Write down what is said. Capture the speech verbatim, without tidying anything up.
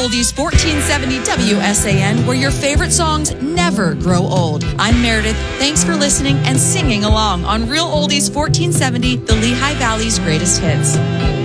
Oldies fourteen seventy W S A N, where your favorite songs never grow old. I'm Meredith. Thanks for listening and singing along on Real Oldies fourteen seventy, the Lehigh Valley's greatest hits.